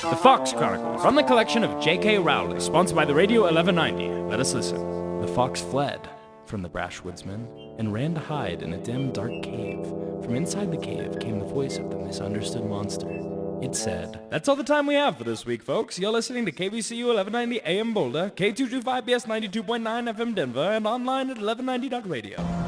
The Fox Chronicles, from the collection of J.K. Rowling, sponsored by the Radio 1190. Let us listen. The fox fled from the brash woodsman and ran to hide in a dim, dark cave. From inside the cave came the voice of the misunderstood monster. It said, "That's all the time we have for this week, folks. You're listening to KVCU 1190 AM Boulder, K225BS 92.9 FM Denver, and online at 1190.radio.